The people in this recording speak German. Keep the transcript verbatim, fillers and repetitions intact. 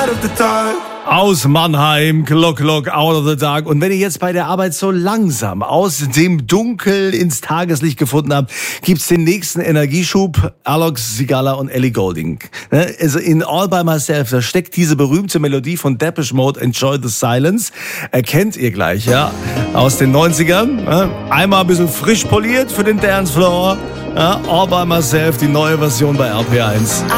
out of the dark. Aus Mannheim, Clock Clock, Out of the Dark. Und wenn ihr jetzt bei der Arbeit so langsam aus dem Dunkel ins Tageslicht gefunden habt, gibt's den nächsten Energieschub. Alok Sigala und Ellie Goulding. Also in All By Myself, da steckt diese berühmte Melodie von Depeche Mode, Enjoy the Silence. Erkennt ihr gleich, ja? Aus den neunzigern. Einmal ein bisschen frisch poliert für den Dancefloor. All By Myself, die neue Version bei R P eins.